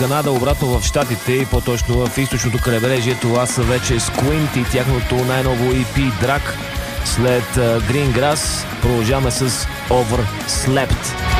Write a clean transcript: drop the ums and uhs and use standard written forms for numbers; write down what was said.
Канада, обратно в Щатите и по-точно в източното крайбрежие. Това са вече Squint и тяхното най-ново EP Drag. След Green Grass продължаваме с Overslept.